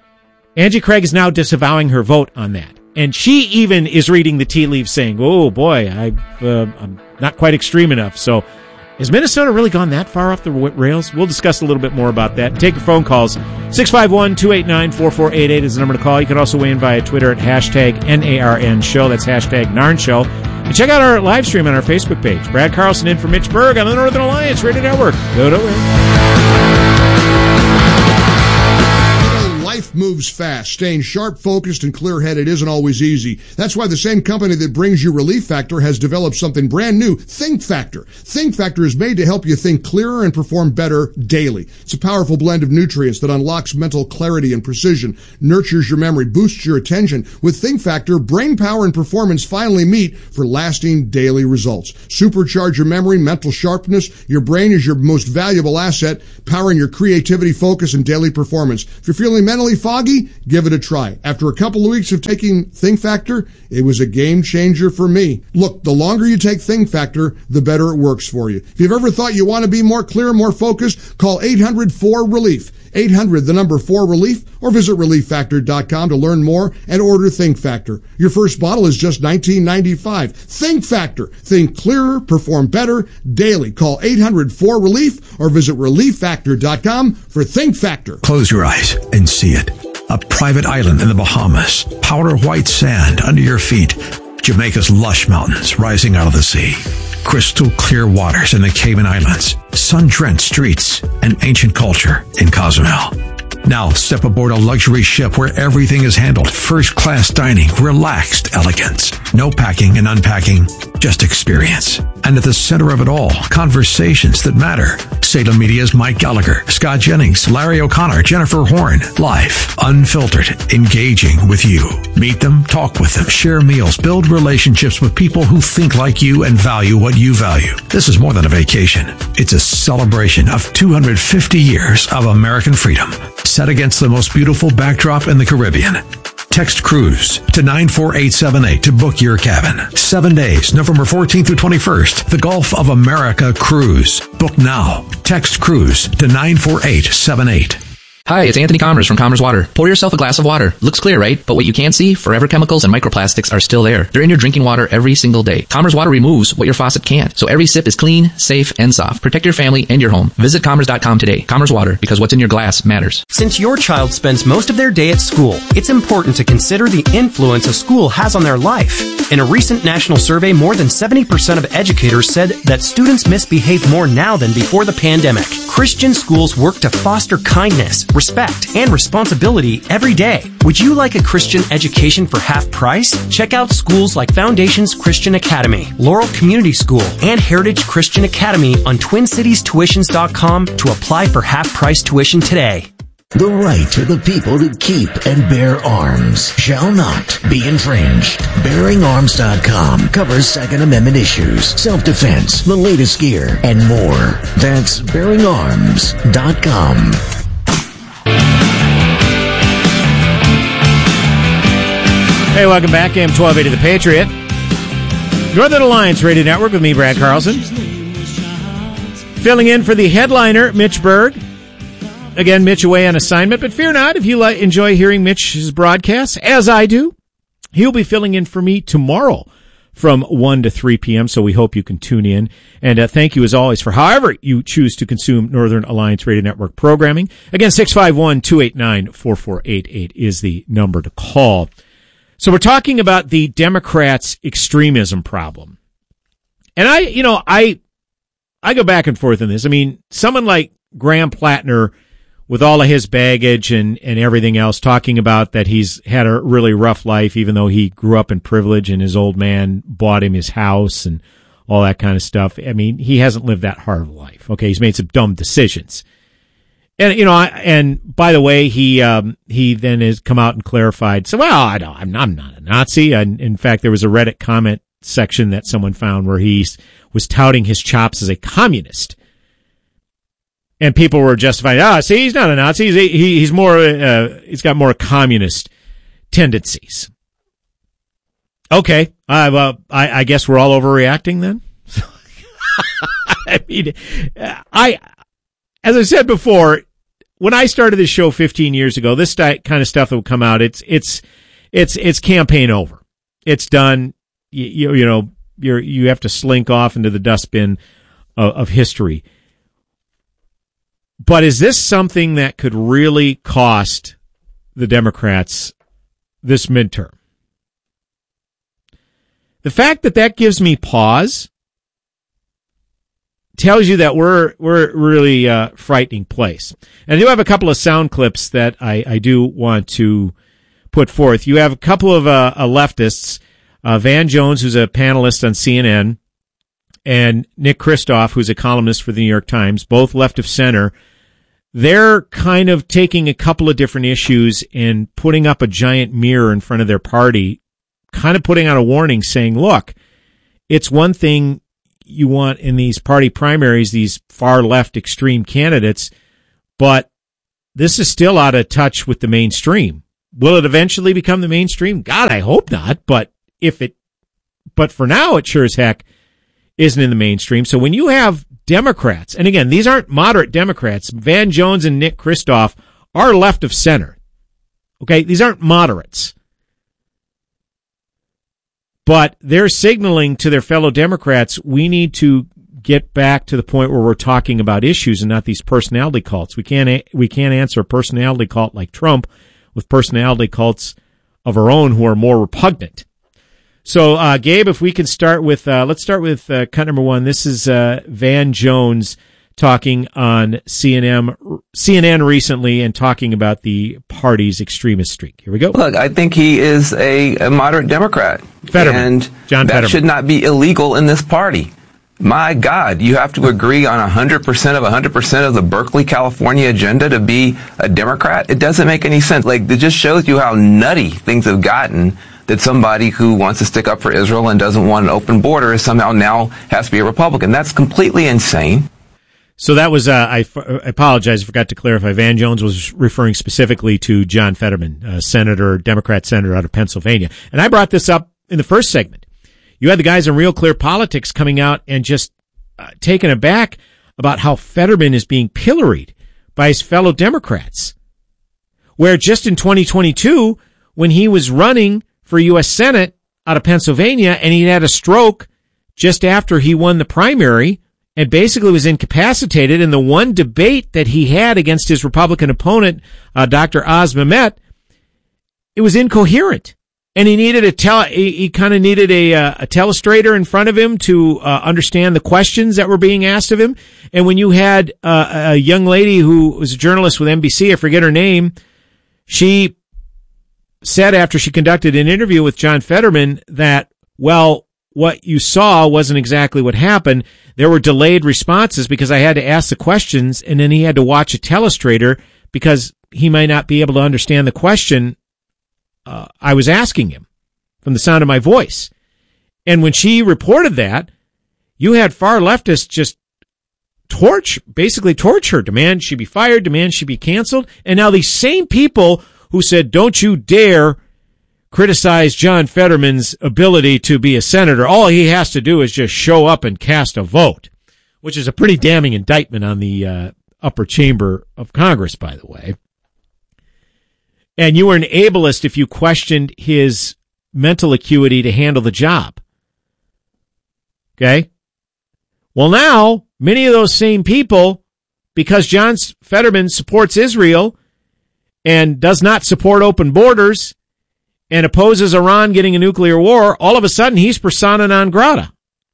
Angie Craig is now disavowing her vote on that. And she even is reading the tea leaves saying, oh, boy, I, uh, I'm not quite extreme enough. So has Minnesota really gone that far off the rails? We'll discuss a little bit more about that. Take your phone calls. six five one, two eight nine, four four eight eight is the number to call. You can also weigh in via Twitter at hashtag N A R N show. That's hashtag Narn show. And check out our live stream on our Facebook page. Brad Carlson in for Mitch Berg on the Northern Alliance Radio Network. Go to it. Life moves fast. Staying sharp, focused, and clear-headed isn't always easy. That's why the same company that brings you Relief Factor has developed something brand new, Think Factor. Think Factor is made to help you think clearer and perform better daily. It's a powerful blend of nutrients that unlocks mental clarity and precision, nurtures your memory, boosts your attention. With Think Factor, brain power and performance finally meet for lasting daily results. Supercharge your memory, mental sharpness. Your brain is your most valuable asset, powering your creativity, focus, and daily performance. If you're feeling mentally foggy, give it a try. After a couple of weeks of taking Think Factor, it was a game changer for me. Look, the longer you take Think Factor, the better it works for you. If you've ever thought you want to be more clear, more focused, call eight hundred four relief. eight hundred, the number four relief, or visit relief factor dot com to learn more and order Think Factor. Your first bottle is just nineteen ninety-five. Think Factor. Think clearer, perform better daily. Call eight hundred four relief or visit relief factor dot com for Think Factor. Close your eyes and see it. A private island in the Bahamas. Powder white sand under your feet. Jamaica's lush mountains rising out of the sea. Crystal clear waters in the Cayman Islands. Sun-drenched streets and ancient culture in Cozumel. Now step aboard a luxury ship where everything is handled. First-class dining, relaxed elegance. No packing and unpacking, just experience. And at the center of it all, conversations that matter. Salem Media's Mike Gallagher, Scott Jennings, Larry O'Connor, Jennifer Horn. Live, unfiltered, engaging with you. Meet them, talk with them, share meals, build relationships with people who think like you and value what you value. This is more than a vacation. It's a celebration of two hundred fifty years of American freedom, set against the most beautiful backdrop in the Caribbean. Text cruise to nine four eight seven eight to book your cabin. Seven days, November fourteenth through twenty-first. The Gulf of America Cruise. Book now. Text cruise to nine four eight seven eight. Hi, it's Anthony Commerce from Commerce Water. Pour yourself a glass of water. Looks clear, right? But what you can't see, forever chemicals and microplastics are still there. They're in your drinking water every single day. Commerce Water removes what your faucet can't. So every sip is clean, safe, and soft. Protect your family and your home. Visit commerce dot com today. Commerce Water, because what's in your glass matters. Since your child spends most of their day at school, it's important to consider the influence a school has on their life. In a recent national survey, more than seventy percent of educators said that students misbehave more now than before the pandemic. Christian schools work to foster kindness, respect, and responsibility every day. Would you like a Christian education for half price? Check out schools like Foundations Christian Academy, Laurel Community School, and Heritage Christian Academy on twin cities tuitions dot com to apply for half price tuition today. The right of the people to keep and bear arms shall not be infringed. bearing arms dot com covers Second Amendment issues, self-defense, the latest gear, and more. That's bearing arms dot com. Hey, welcome back. A M twelve eighty The Patriot. Northern Alliance Radio Network with me, Brad Carlson. Filling in for the headliner, Mitch Berg. Again, Mitch away on assignment, but fear not, if you li- enjoy hearing Mitch's broadcasts, as I do, he'll be filling in for me tomorrow from one to three p.m., so we hope you can tune in. And uh, thank you, as always, for however you choose to consume Northern Alliance Radio Network programming. Again, six five one, two eight nine, four four eight eight is the number to call. So we're talking about the Democrats' extremism problem. And I, you know, I, I go back and forth on this. I mean, someone like Graham Plattner, with all of his baggage and, and everything else, talking about that he's had a really rough life, even though he grew up in privilege and his old man bought him his house and all that kind of stuff. I mean, he hasn't lived that hard of a life. Okay, he's made some dumb decisions. And, you know, I, and by the way, he, um, he then has come out and clarified. So, well, I don't, I'm not, I'm not a Nazi. And in fact, there was a Reddit comment section that someone found where he was touting his chops as a communist. And people were justifying, ah, see, he's not a Nazi. He's, he, he's more, uh, he's got more communist tendencies. Okay. Uh, well, I, I guess we're all overreacting then. I mean, I, as I said before, when I started this show fifteen years ago, this kind of stuff that would come out, it's, it's, it's, it's campaign over. It's done. You, you, you know, you're, you have to slink off into the dustbin of, of history. But is this something that could really cost the Democrats this midterm? The fact that that gives me pause tells you that we're we're really uh, frightening place. And I do have a couple of sound clips that I, I do want to put forth. You have a couple of uh, uh, leftists, uh, Van Jones, who's a panelist on C N N, and Nick Kristof, who's a columnist for the New York Times, both left of center. They're kind of taking a couple of different issues and putting up a giant mirror in front of their party, kind of putting out a warning saying, look, it's one thing you want in these party primaries, these far left extreme candidates, but this is still out of touch with the mainstream. Will it eventually become the mainstream? God, I hope not, but if it, but for now, it sure as heck isn't in the mainstream. So when you have Democrats, and again, these aren't moderate Democrats, Van Jones and Nick Kristof are left of center. Okay, these aren't moderates. But they're signaling to their fellow Democrats, we need to get back to the point where we're talking about issues and not these personality cults. We can't we can't answer a personality cult like Trump with personality cults of our own who are more repugnant. So, uh, Gabe, if we can start with, uh, let's start with uh, cut number one. This is uh, Van Jones talking on C N N, C N N recently and talking about the party's extremist streak. Here we go. Look, I think he is a, a moderate Democrat. Fetterman. And John that Fetterman. should not be illegal in this party. My God, you have to agree on one hundred percent of one hundred percent of the Berkeley, California agenda to be a Democrat? It doesn't make any sense. Like, it just shows you how nutty things have gotten that somebody who wants to stick up for Israel and doesn't want an open border is somehow now has to be a Republican. That's completely insane. So that was, uh, I, f- I apologize, I forgot to clarify. Van Jones was referring specifically to John Fetterman, uh, senator, Democrat senator out of Pennsylvania. And I brought this up in the first segment. You had the guys in Real Clear Politics coming out and just uh, taken aback about how Fetterman is being pilloried by his fellow Democrats. Where just in twenty twenty-two, when he was running for U S Senate out of Pennsylvania and he had a stroke just after he won the primary and basically was incapacitated, in the one debate that he had against his Republican opponent, uh, Doctor Oz Mehmet, it was incoherent. And he needed a tele, he, he kind of needed a, uh, a telestrator in front of him to uh, understand the questions that were being asked of him. And when you had uh, a young lady who was a journalist with N B C, I forget her name, she said after she conducted an interview with John Fetterman that, well, what you saw wasn't exactly what happened. There were delayed responses because I had to ask the questions and then he had to watch a telestrator because he might not be able to understand the question uh, I was asking him from the sound of my voice. And when she reported that, you had far leftists just torch, basically torch her, demand she be fired, demand she be canceled. And now these same people who said, don't you dare criticize John Fetterman's ability to be a senator. All he has to do is just show up and cast a vote, which is a pretty damning indictment on the uh, upper chamber of Congress, by the way. And you were an ableist if you questioned his mental acuity to handle the job. Okay? Well, now, many of those same people, because John Fetterman supports Israel and does not support open borders and opposes Iran getting a nuclear war, all of a sudden he's persona non grata.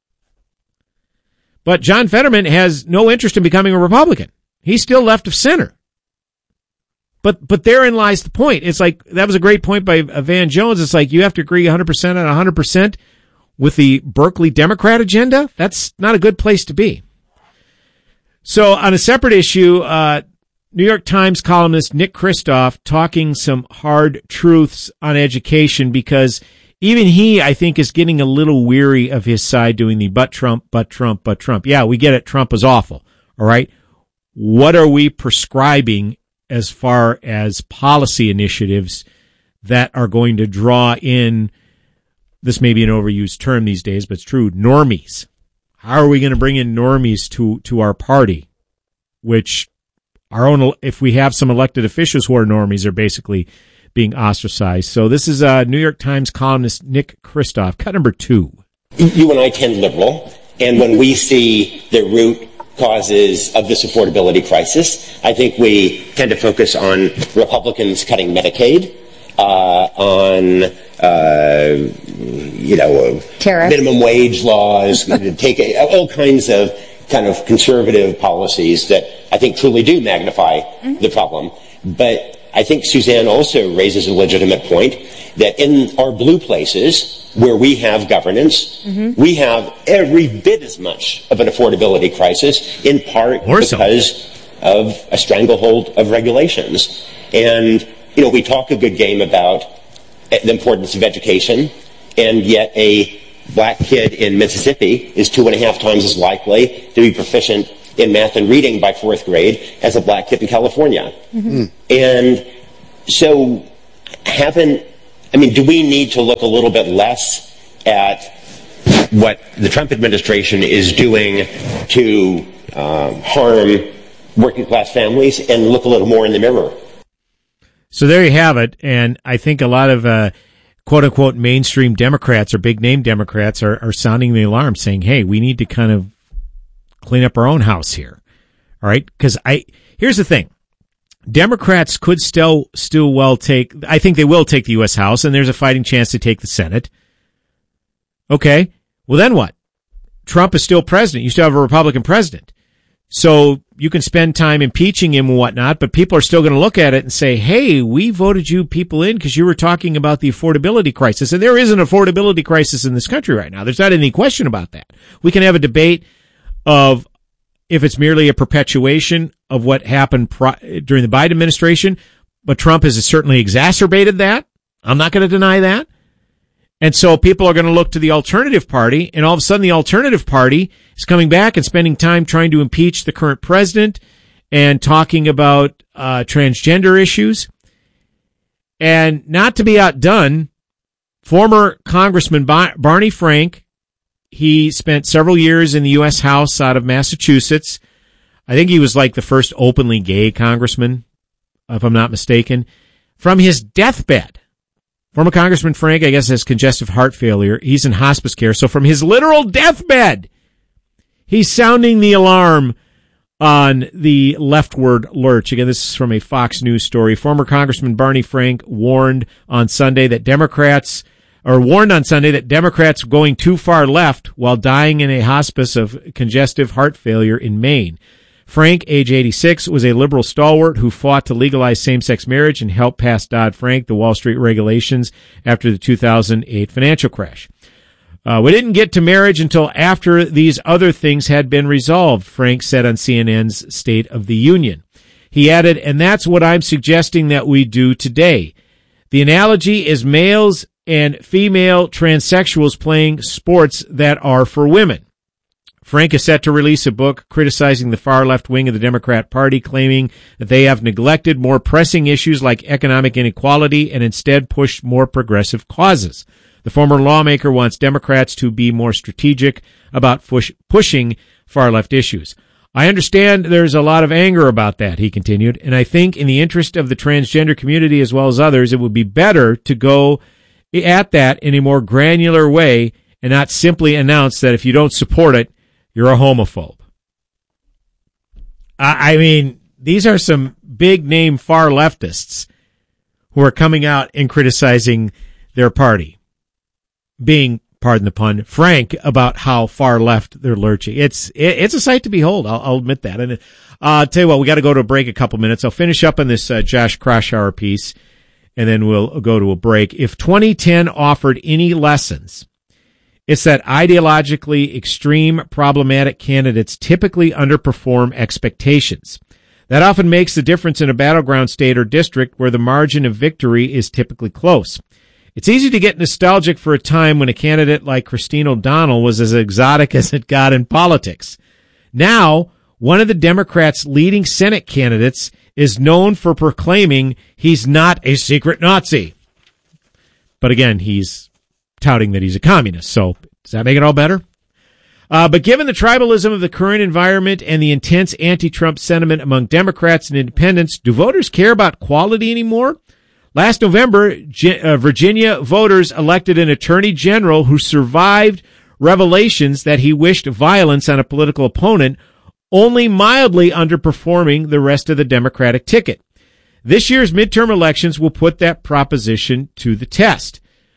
But John Fetterman has no interest in becoming a Republican. He's still left of center. But but therein lies the point. It's like, that was a great point by Van Jones. It's like you have to agree one hundred percent on one hundred percent with the Berkeley Democrat agenda. That's not a good place to be. So on a separate issue, uh, New York Times columnist Nick Kristof talking some hard truths on education, because even he, I think, is getting a little weary of his side doing the but Trump, but Trump, but Trump. Yeah, we get it. Trump is awful. All right. What are we prescribing as far as policy initiatives that are going to draw in, this may be an overused term these days, but it's true, normies? How are we going to bring in normies to, to our party, which our own, if we have some elected officials who are normies, are basically being ostracized. So this is uh, New York Times columnist Nick Kristof, cut number two. You and I tend liberal, and when we see the root causes of this affordability crisis, I think we tend to focus on Republicans cutting Medicaid, uh, on, uh, you know, Tariff. minimum wage laws, take all kinds of kind of conservative policies that I think truly do magnify mm-hmm. the problem. But I think Suzanne also raises a legitimate point that in our blue places where we have governance, mm-hmm. we have every bit as much of an affordability crisis, in part or because so. of a stranglehold of regulations. And, you know, we talk a good game about the importance of education, and yet a black kid in Mississippi is two and a half times as likely to be proficient in math and reading by fourth grade as a black kid in California. Mm-hmm. And so haven't, I mean, do we need to look a little bit less at what the Trump administration is doing to um, harm working class families and look a little more in the mirror? So there you have it. And I think a lot of uh, quote unquote mainstream Democrats or big name Democrats are, are sounding the alarm, saying, hey, we need to kind of clean up our own house here. All right. Because I, here's the thing. Democrats could still, still well take, I think they will take the U S House, and there's a fighting chance to take the Senate. Okay. Well, then what? Trump is still president. You still have a Republican president. So you can spend time impeaching him and whatnot, but people are still going to look at it and say, hey, we voted you people in because you were talking about the affordability crisis. And there is an affordability crisis in this country right now. There's not any question about that. We can have a debate of if it's merely a perpetuation of what happened pro- during the Biden administration, but Trump has certainly exacerbated that. I'm not going to deny that. And so people are going to look to the alternative party, and all of a sudden the alternative party is coming back and spending time trying to impeach the current president and talking about uh transgender issues. And not to be outdone, former Congressman Bar- Barney Frank, he spent several years in the U S House out of Massachusetts. I think he was like the first openly gay congressman, if I'm not mistaken. From his deathbed, former Congressman Frank, I guess, has congestive heart failure. He's in hospice care. So from his literal deathbed, he's sounding the alarm on the leftward lurch. Again, this is from a Fox News story. Former Congressman Barney Frank warned on Sunday that Democrats, or warned on Sunday that Democrats going too far left while dying in a hospice of congestive heart failure in Maine. Frank, age eighty-six, was a liberal stalwart who fought to legalize same-sex marriage and helped pass Dodd-Frank, the Wall Street regulations, after the two thousand eight financial crash. Uh, we didn't get to marriage until after these other things had been resolved, Frank said on C N N's State of the Union. He added, and that's what I'm suggesting that we do today. The analogy is males and female transsexuals playing sports that are for women. Frank is set to release a book criticizing the far left wing of the Democrat Party, claiming that they have neglected more pressing issues like economic inequality and instead pushed more progressive causes. The former lawmaker wants Democrats to be more strategic about push, pushing far left issues. I understand there's a lot of anger about that, he continued, and I think in the interest of the transgender community as well as others, it would be better to go at that in a more granular way and not simply announce that if you don't support it, you're a homophobe. I, I mean, these are some big-name far leftists who are coming out and criticizing their party, being, pardon the pun, frank about how far left they're lurching. It's it, it's a sight to behold. I'll, I'll admit that. And uh, I'll tell you what, we got to go to a break a couple minutes. I'll finish up on this uh, Josh Kraushaar piece, and then we'll go to a break. If twenty ten offered any lessons, it's that ideologically extreme, problematic candidates typically underperform expectations. That often makes the difference in a battleground state or district where the margin of victory is typically close. It's easy to get nostalgic for a time when a candidate like Christine O'Donnell was as exotic as it got in politics. Now, one of the Democrats' leading Senate candidates is known for proclaiming he's not a secret Nazi. But again, he's touting that he's a communist. So does that make it all better? Uh, but given the tribalism of the current environment and the intense anti-Trump sentiment among Democrats and independents, do voters care about quality anymore? Last November, G- uh, Virginia voters elected an attorney general who survived revelations that he wished violence on a political opponent, only mildly underperforming the rest of the Democratic ticket. This year's midterm elections will put that proposition to the test.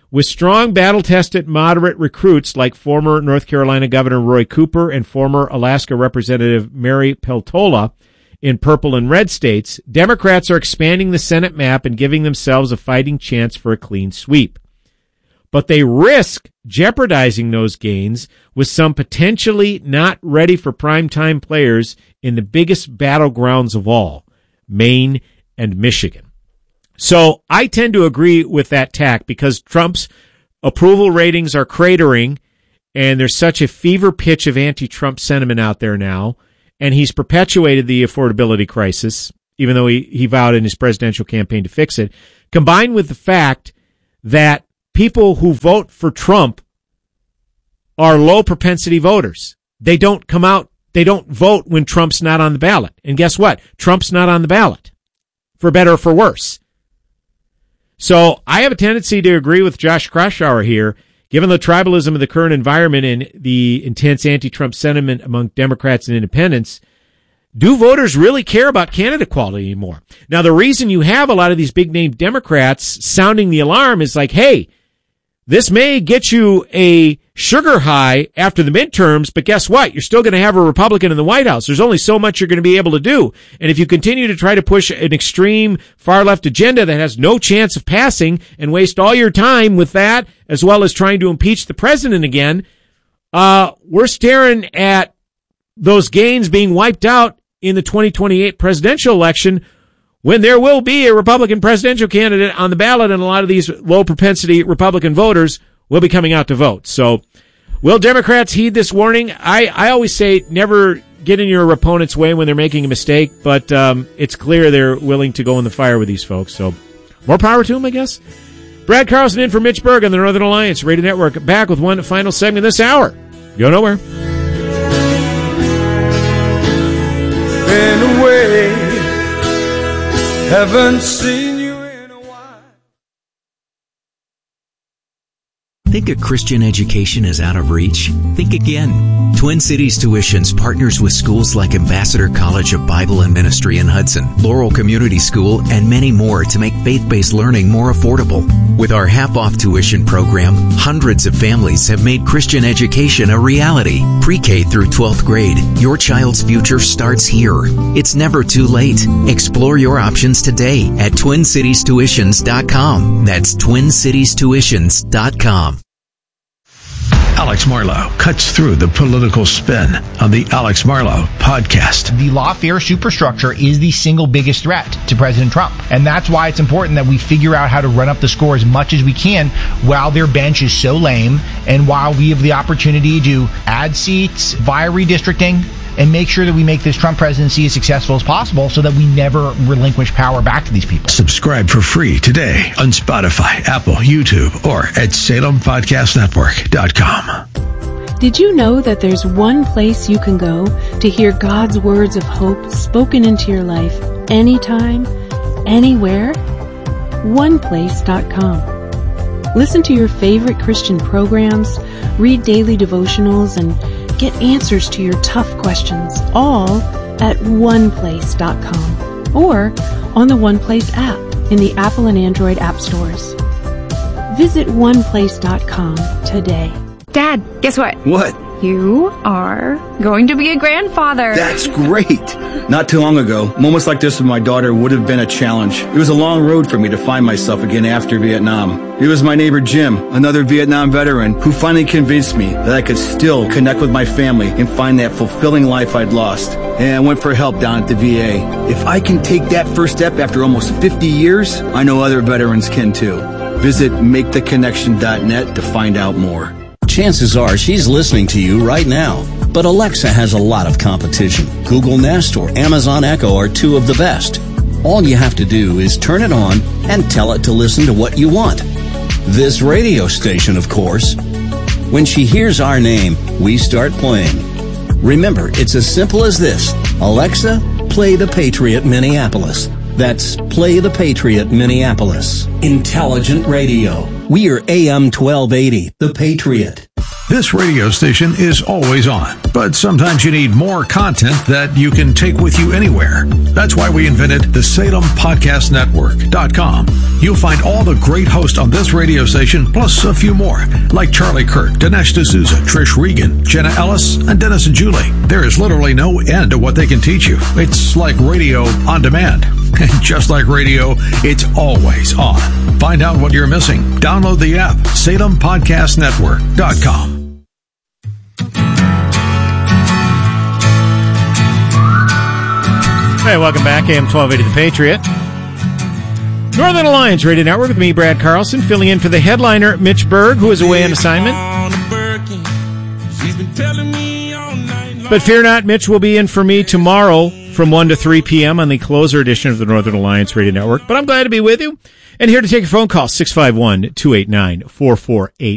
With strong, battle-tested, moderate recruits like former North Carolina Governor Roy Cooper and former Alaska Representative Mary Peltola in purple and red states, Democrats are expanding the Senate map and giving themselves a fighting chance for a clean sweep. But they risk jeopardizing those gains with some potentially not ready for primetime players in the biggest battlegrounds of all, Maine and Michigan. So I tend to agree with that tack because Trump's approval ratings are cratering and there's such a fever pitch of anti-Trump sentiment out there now, and he's perpetuated the affordability crisis, even though he, he vowed in his presidential campaign to fix it, combined with the fact that people who vote for Trump are low propensity voters. They don't come out, they don't vote when Trump's not on the ballot. And guess what? Trump's not on the ballot, for better or for worse. So I have a tendency to agree with Josh Kraushaar here, given the tribalism of the current environment and the intense anti-Trump sentiment among Democrats and independents. Do voters really care about candidate quality anymore? Now, the reason you have a lot of these big-name Democrats sounding the alarm is like, hey, this may get you a sugar high after the midterms, but guess what? You're still going to have a Republican in the White House. There's only so much you're going to be able to do. And if you continue to try to push an extreme far-left agenda that has no chance of passing and waste all your time with that, as well as trying to impeach the president again, uh, we're staring at those gains being wiped out in the twenty twenty-eight presidential election, when there will be a Republican presidential candidate on the ballot, and a lot of these low-propensity Republican voters will be coming out to vote. So, will Democrats heed this warning? I, I always say never get in your opponent's way when they're making a mistake, but um, it's clear they're willing to go in the fire with these folks. So, more power to them, I guess. Brad Carlson in for Mitch Berg on the Northern Alliance Radio Network. Back with one final segment this hour. Go nowhere. Been away. Haven't seen you in a while. Think a Christian education is out of reach? Think again. Twin Cities Tuitions partners with schools like Ambassador College of Bible and Ministry in Hudson, Laurel Community School, and many more to make faith-based learning more affordable. With our half-off tuition program, hundreds of families have made Christian education a reality. Pre-K through twelfth grade, your child's future starts here. It's never too late. Explore your options today at twin cities tuitions dot com. That's twin cities tuitions dot com. Alex Marlow cuts through the political spin on the Alex Marlow podcast. The lawfare superstructure is the single biggest threat to President Trump. And that's why it's important that we figure out how to run up the score as much as we can while their bench is so lame and while we have the opportunity to add seats via redistricting and make sure that we make this Trump presidency as successful as possible so that we never relinquish power back to these people. Subscribe for free today on Spotify, Apple, YouTube, or at salem podcast network dot com. Did you know that there's one place you can go to hear God's words of hope spoken into your life anytime, anywhere? one place dot com. Listen to your favorite Christian programs, read daily devotionals, and get answers to your tough questions, all at one place dot com or on the OnePlace app in the Apple and Android app stores. Visit one place dot com today. Dad, guess what? What? You are going to be a grandfather. That's great. Not too long ago, moments like this with my daughter would have been a challenge. It was a long road for me to find myself again after Vietnam. It was my neighbor Jim, another Vietnam veteran, who finally convinced me that I could still connect with my family and find that fulfilling life I'd lost. And I went for help down at the V A. If I can take that first step after almost fifty years, I know other veterans can too. Visit make the connection dot net to find out more. Chances are she's listening to you right now. But Alexa has a lot of competition. Google Nest or Amazon Echo are two of the best. All you have to do is turn it on and tell it to listen to what you want. This radio station, of course. When she hears our name, we start playing. Remember, it's as simple as this. Alexa, play The Patriot Minneapolis. That's Play the Patriot Minneapolis. Intelligent radio. We are A M twelve eighty, The Patriot. This radio station is always on, but sometimes you need more content that you can take with you anywhere. That's why we invented the Salem Podcast Network dot com. You'll find all the great hosts on this radio station, plus a few more, like Charlie Kirk, Dinesh D'Souza, Trish Regan, Jenna Ellis, and Dennis and Julie. There is literally no end to what they can teach you. It's like radio on demand. And just like radio, it's always on. Find out what you're missing. Download the app, Salem Podcast Network dot com. Hey, welcome back. A M twelve eighty The Patriot. Northern Alliance Radio Network with me, Brad Carlson, filling in for the headliner, Mitch Berg, who is away on assignment. But fear not, Mitch will be in for me tomorrow from one to three p.m. on the closer edition of the Northern Alliance Radio Network. But I'm glad to be with you and here to take your phone call, six five one, two eight nine, four four eight